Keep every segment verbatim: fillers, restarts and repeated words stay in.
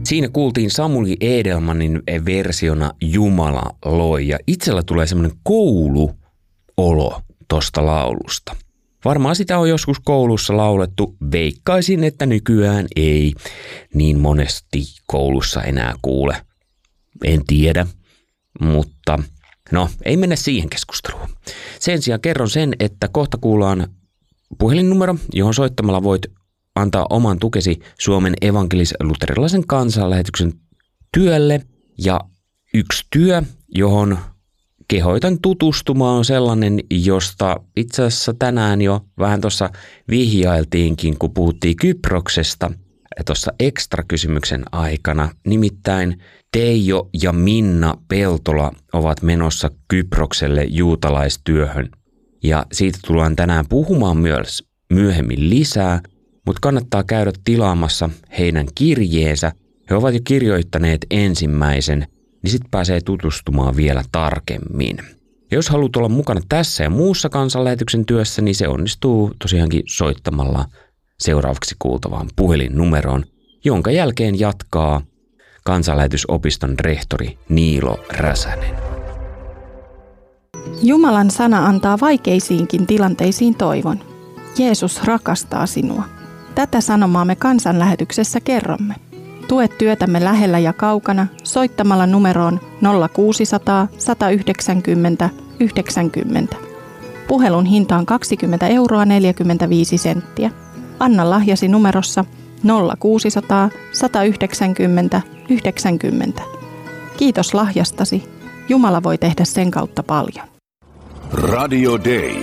Siinä kuultiin Samuli Edelmanin versiona Jumala loi ja itsellä tulee semmoinen kouluolo tosta laulusta. Varmaan sitä on joskus koulussa laulettu, veikkaisin, että nykyään ei niin monesti koulussa enää kuule. En tiedä, mutta no ei mennä siihen keskusteluun. Sen sijaan kerron sen, että kohta kuullaan puhelinnumero, johon soittamalla voit antaa oman tukesi Suomen evankelis-luterilaisen kansanlähetyksen työlle. Ja yksi työ, johon kehoitan tutustumaan, on sellainen, josta itse asiassa tänään jo vähän tuossa vihjailtiinkin, kun puhuttiin Kyproksesta tuossa ekstra-kysymyksen aikana. Nimittäin Teijo ja Minna Peltola ovat menossa Kyprokselle juutalaistyöhön. Ja siitä tullaan tänään puhumaan myös myöhemmin lisää, mutta kannattaa käydä tilaamassa heidän kirjeensä. He ovat jo kirjoittaneet ensimmäisen, niin sitten pääsee tutustumaan vielä tarkemmin. Ja jos haluat olla mukana tässä ja muussa kansanlähetyksen työssä, niin se onnistuu tosiaankin soittamalla seuraavaksi kuultavaan puhelinnumeroon, jonka jälkeen jatkaa kansanlähetysopiston rehtori Niilo Räsänen. Jumalan sana antaa vaikeisiinkin tilanteisiin toivon. Jeesus rakastaa sinua. Tätä sanomaa me kansanlähetyksessä kerromme. Tue työtämme lähellä ja kaukana soittamalla numeroon nolla kuusisataa, sata yhdeksänkymmentä, yhdeksänkymmentä. Puhelun hinta on kaksikymmentä euroa neljäkymmentäviisi senttiä. Anna lahjasi numerossa nolla kuusisataa, sata yhdeksänkymmentä, yhdeksänkymmentä. Kiitos lahjastasi. Jumala voi tehdä sen kautta paljon. Radio Day.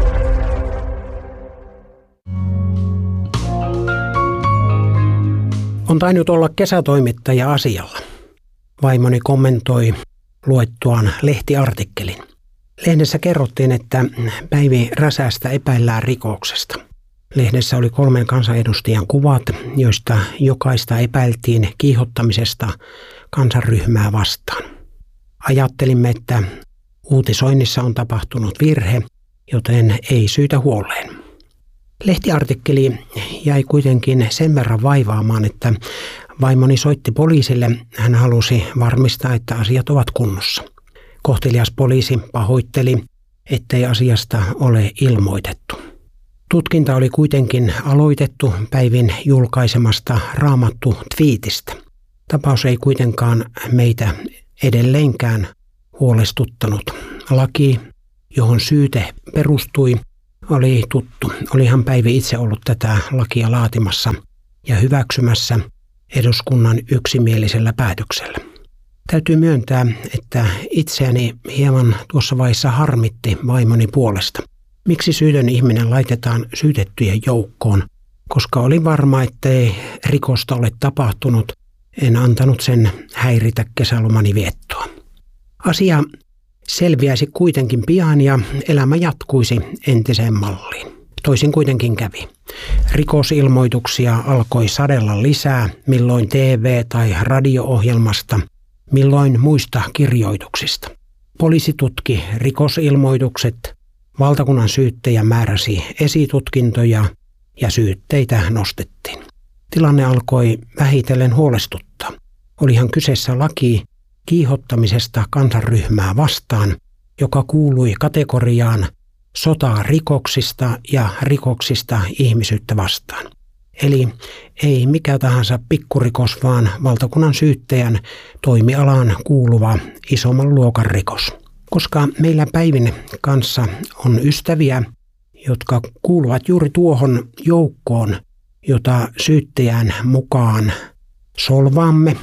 On tainnut olla kesätoimittaja asialla. Vaimoni kommentoi luettuaan lehtiartikkelin. Lehdessä kerrottiin, että Päivi Räsästä epäillään rikoksesta. Lehdessä oli kolmen kansanedustajan kuvat, joista jokaista epäiltiin kiihottamisesta kansanryhmää vastaan. Ajattelimme, että uutisoinnissa on tapahtunut virhe, joten ei syytä huoleen. Lehtiartikkeli jäi kuitenkin sen verran vaivaamaan, että vaimoni soitti poliisille. Hän halusi varmistaa, että asiat ovat kunnossa. Kohtelias poliisi pahoitteli, ettei asiasta ole ilmoitettu. Tutkinta oli kuitenkin aloitettu Päivin julkaisemasta Raamattu-twiitistä. Tapaus ei kuitenkaan meitä edelleenkään huolestuttanut. Laki, johon syyte perustui, oli tuttu. Olihan Päivi itse ollut tätä lakia laatimassa ja hyväksymässä eduskunnan yksimielisellä päätöksellä. Täytyy myöntää, että itseäni hieman tuossa vaiheessa harmitti vaimoni puolesta. Miksi syytön ihminen laitetaan syytettyjen joukkoon? Koska oli varma, ettei rikosta ole tapahtunut, en antanut sen häiritä kesälomani viettoa. Asia selviäisi kuitenkin pian ja elämä jatkuisi entiseen malliin. Toisin kuitenkin kävi. Rikosilmoituksia alkoi sadella lisää, milloin T V- tai radio-ohjelmasta, milloin muista kirjoituksista. Poliisi tutki rikosilmoitukset, valtakunnan syyttäjä määräsi esitutkintoja ja syytteitä nostettiin. Tilanne alkoi vähitellen huolestuttaa. Olihan kyseessä laki kiihottamisesta kansanryhmää vastaan, joka kuului kategoriaan sotaa rikoksista ja rikoksista ihmisyyttä vastaan. Eli ei mikä tahansa pikkurikos, vaan valtakunnan syyttäjän toimialaan kuuluva isomman luokan rikos. Koska meillä Päivin kanssa on ystäviä, jotka kuuluvat juuri tuohon joukkoon, jota syyttäjän mukaan solvaamme,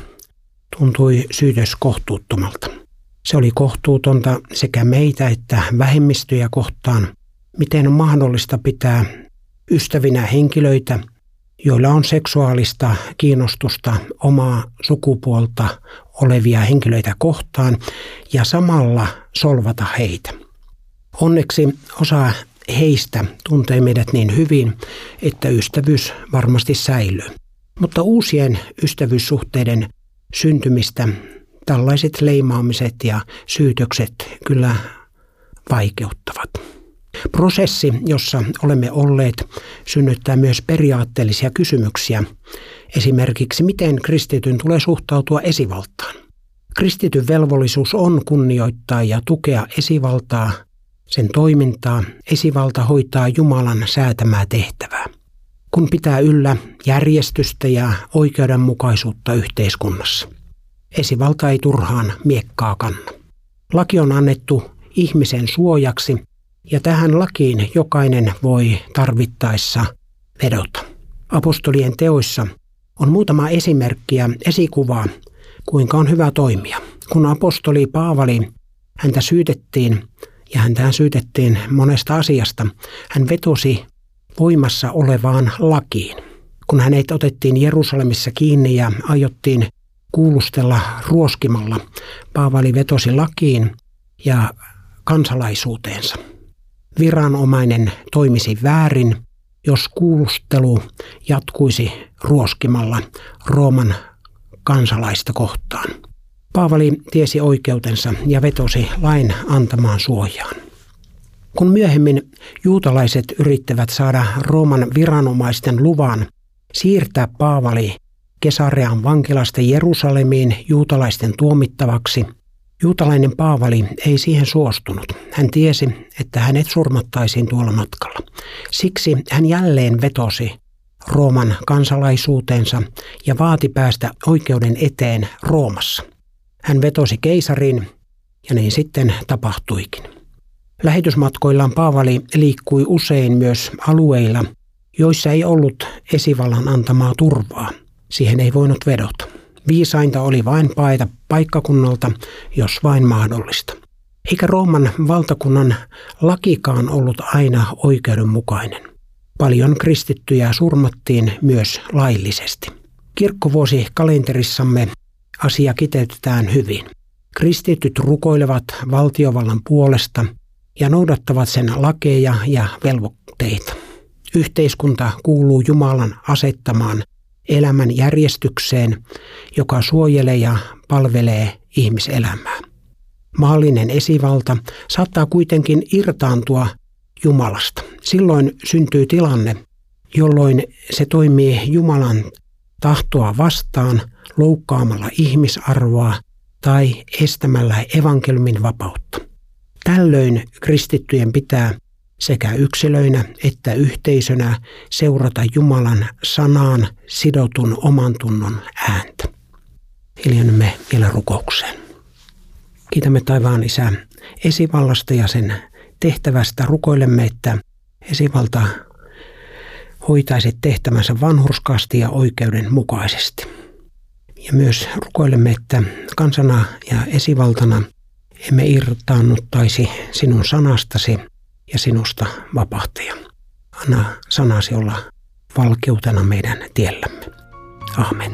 tuntui syytös kohtuuttomalta. Se oli kohtuutonta sekä meitä että vähemmistöjä kohtaan. Miten on mahdollista pitää ystävinä henkilöitä, joilla on seksuaalista kiinnostusta omaa sukupuolta olevia henkilöitä kohtaan ja samalla solvata heitä. Onneksi osa heistä tuntee meidät niin hyvin, että ystävyys varmasti säilyy. Mutta uusien ystävyyssuhteiden syntymistä tällaiset leimaamiset ja syytökset kyllä vaikeuttavat. Prosessi, jossa olemme olleet, synnyttää myös periaatteellisia kysymyksiä. Esimerkiksi, miten kristityn tulee suhtautua esivaltaan. Kristityn velvollisuus on kunnioittaa ja tukea esivaltaa, sen toimintaa. Esivalta hoitaa Jumalan säätämää tehtävää, kun pitää yllä järjestystä ja oikeudenmukaisuutta yhteiskunnassa. Esivalta ei turhaan miekkaa kanna. Laki on annettu ihmisen suojaksi ja tähän lakiin jokainen voi tarvittaessa vedota. Apostolien teoissa on muutama esimerkkiä, esikuvaa, kuinka on hyvä toimia. Kun apostoli Paavali, häntä syytettiin ja häntä syytettiin monesta asiasta, hän vetosi voimassa olevaan lakiin. Kun hänet otettiin Jerusalemissa kiinni ja aiottiin kuulustella ruoskimalla, Paavali vetosi lakiin ja kansalaisuuteensa. Viranomainen toimisi väärin, jos kuulustelu jatkuisi ruoskimalla Rooman kansalaista kohtaan. Paavali tiesi oikeutensa ja vetosi lain antamaan suojaan. Kun myöhemmin juutalaiset yrittävät saada Rooman viranomaisten luvan siirtää Paavali Kesarean vankilasta Jerusalemiin juutalaisten tuomittavaksi, juutalainen Paavali ei siihen suostunut. Hän tiesi, että hänet surmattaisiin tuolla matkalla. Siksi hän jälleen vetosi Rooman kansalaisuutensa ja vaati päästä oikeuden eteen Roomassa. Hän vetosi keisariin ja niin sitten tapahtuikin. Lähetysmatkoillaan Paavali liikkui usein myös alueilla, joissa ei ollut esivallan antamaa turvaa. Siihen ei voinut vedota. Viisainta oli vain paeta paikkakunnalta, jos vain mahdollista. Eikä Rooman valtakunnan lakikaan ollut aina oikeudenmukainen. Paljon kristittyjä surmattiin myös laillisesti. Kirkkovuosikalenterissamme asia kiteytetään hyvin. Kristityt rukoilevat valtiovallan puolesta ja noudattavat sen lakeja ja velvoitteita. Yhteiskunta kuuluu Jumalan asettamaan elämän järjestykseen, joka suojelee ja palvelee ihmiselämää. Maallinen esivalta saattaa kuitenkin irtaantua Jumalasta. Silloin syntyy tilanne, jolloin se toimii Jumalan tahtoa vastaan loukkaamalla ihmisarvoa tai estämällä evankeliumin vapautta. Tällöin kristittyjen pitää sekä yksilöinä että yhteisönä seurata Jumalan sanaan sidotun oman tunnon ääntä. Hiljennymme vielä rukoukseen. Kiitämme taivaan Isä esivallasta ja sen tehtävästä. Rukoilemme, että esivalta hoitaisi tehtävänsä vanhurskaasti ja oikeudenmukaisesti. Ja myös rukoilemme, että kansana ja esivaltana emme irtaannuttaisi sinun sanastasi ja sinusta vapahtaja. Anna sanasi olla valkeutena meidän tiellämme. Amen.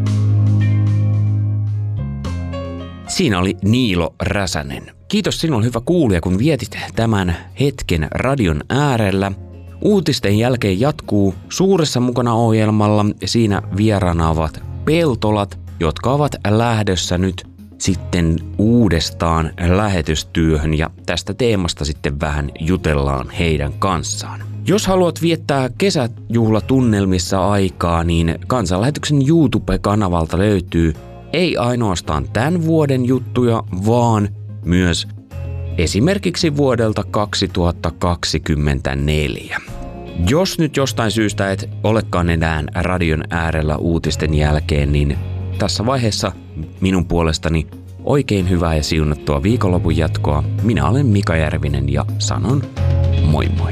Siinä oli Niilo Räsänen. Kiitos sinulle hyvä kuulija, kun vietit tämän hetken radion äärellä. Uutisten jälkeen jatkuu Suuressa mukana -ohjelmalla. Siinä vieraana ovat Peltolat, jotka ovat lähdössä nyt sitten uudestaan lähetystyöhön ja tästä teemasta sitten vähän jutellaan heidän kanssaan. Jos haluat viettää kesäjuhlatunnelmissa aikaa, niin Kansanlähetyksen YouTube-kanavalta löytyy ei ainoastaan tämän vuoden juttuja, vaan myös esimerkiksi vuodelta kaksituhattakaksikymmentäneljä. Jos nyt jostain syystä et olekaan enää radion äärellä uutisten jälkeen, niin tässä vaiheessa minun puolestani oikein hyvää ja siunattua viikonlopun jatkoa. Minä olen Mika Järvinen ja sanon moi moi.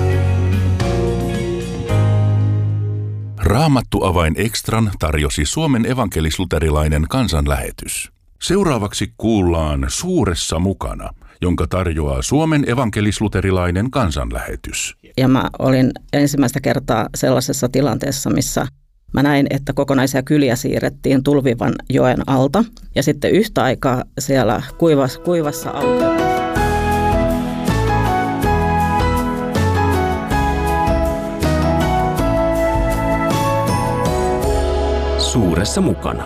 Raamattu Avain Extran tarjosi Suomen evankelis-luterilainen kansanlähetys. Seuraavaksi kuullaan Suuressa mukana, jonka tarjoaa Suomen evankelis-luterilainen kansanlähetys. Ja mä olin ensimmäistä kertaa sellaisessa tilanteessa, missä mä näin, että kokonaisia kyliä siirrettiin Tulvivan joen alta ja sitten yhtä aikaa siellä kuivassa, kuivassa autiossa. Suuressa mukana.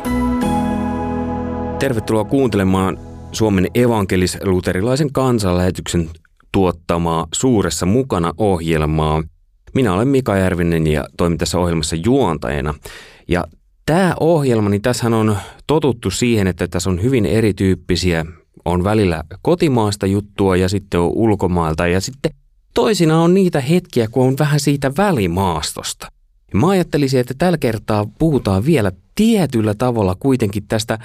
Tervetuloa kuuntelemaan Suomen evankelis-luterilaisen kansanlähetyksen tuottamaa Suuressa mukana -ohjelmaa. Minä olen Mika Järvinen ja toimin tässä ohjelmassa juontajana. Ja tämä ohjelma, niin tässähän on totuttu siihen, että tässä on hyvin erityyppisiä, on välillä kotimaasta juttua ja sitten on ulkomailta ja sitten toisina on niitä hetkiä, kun on vähän siitä välimaastosta. Mä ajattelisin, että tällä kertaa puhutaan vielä tietyllä tavalla kuitenkin tästä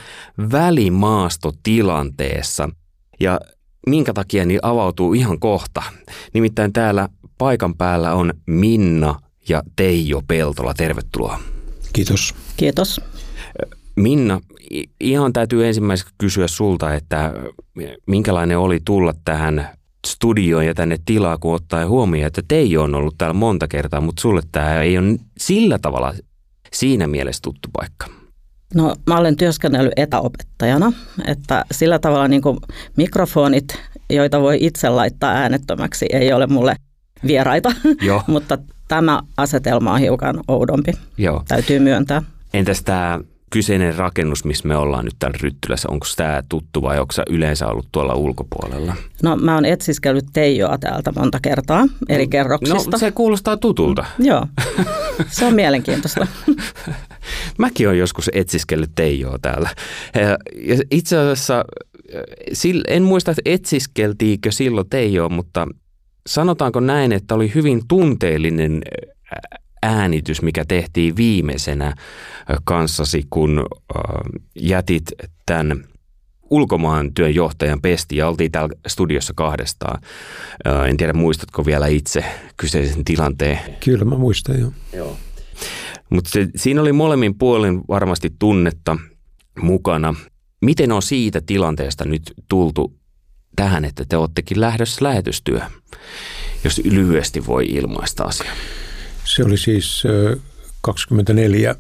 välimaastotilanteessa. Ja minkä takia niin avautuu ihan kohta. Nimittäin täällä paikan päällä on Minna ja Teijo Peltola. Tervetuloa. Kiitos. Kiitos. Minna, ihan täytyy ensimmäiseksi kysyä sulta, että minkälainen oli tulla tähän studioon ja tänne tilaa, kun ottaa huomioon, että Teijo on ollut täällä monta kertaa, mutta sulle tämä ei ole sillä tavalla siinä mielessä tuttu paikka. No mä olen työskennellyt etäopettajana, että sillä tavalla niin kuin mikrofonit, joita voi itse laittaa äänettömäksi, ei ole mulle vieraita, mutta tämä asetelma on hiukan oudompi, Joo. täytyy myöntää. Entäs tämä kyseinen rakennus, missä me ollaan nyt täällä Ryttylässä, onko tämä tuttu vai onko sä yleensä ollut tuolla ulkopuolella? No mä oon etsiskellyt Teijoa täältä monta kertaa eri kerroksista. No se kuulostaa tutulta. Joo, se on mielenkiintoista. Mäkin olen joskus etsiskellyt Teijoa täällä. Ja itse asiassa en muista, että etsiskeltiinkö silloin Teijoa, mutta sanotaanko näin, että oli hyvin tunteellinen äänitys, mikä tehtiin viimeisenä kanssasi, kun jätit tämän ulkomaan työn johtajan pestiin ja oltiin täällä studiossa kahdestaan. En tiedä, muistatko vielä itse kyseisen tilanteen? Kyllä mä muistan jo. Joo. Mutta siinä oli molemmin puolin varmasti tunnetta mukana. Miten on siitä tilanteesta nyt tultu tähän, että te oottekin lähdössä lähetystyöhön, jos lyhyesti voi ilmaista asiaa? Se oli siis kaksikymmentäneljä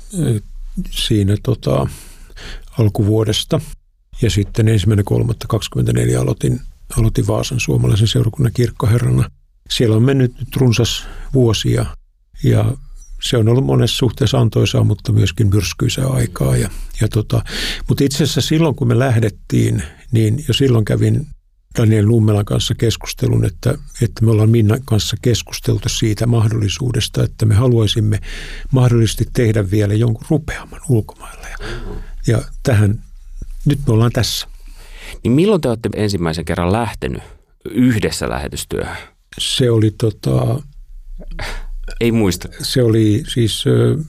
siinä tota, alkuvuodesta ja sitten ensimmäinen kolmatta kaksikymmentäneljä aloitin, aloitin Vaasan suomalaisen seurakunnan kirkkoherrana. Siellä on mennyt nyt runsas vuosia ja se on ollut monessa suhteessa antoisaa, mutta myöskin myrskyisää aikaa. Ja, ja tota, mutta itse asiassa silloin, kun me lähdettiin, niin jo silloin kävin Daniel Lummelan kanssa keskustelun, että, että me ollaan Minnan kanssa keskusteltu siitä mahdollisuudesta, että me haluaisimme mahdollisesti tehdä vielä jonkun rupeaman ulkomailla. Ja, ja tähän, nyt me ollaan tässä. Niin milloin te olette ensimmäisen kerran lähtenyt yhdessä lähetystyöhön? Se oli tota... Ei muista. Se oli siis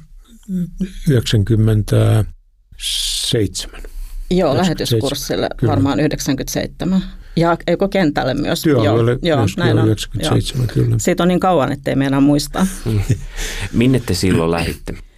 yhdeksänkymmentäseitsemän. Joo, lähetyskurssille varmaan yhdeksänkymmentäseitsemän. Ja eikö kentälle myös? Työalueelle joo, myös näin on. yhdeksänkymmentäseitsemän, joo. Kyllä. Siitä on niin kauan, ettei meinaa muistaa. Minne te silloin lähditte?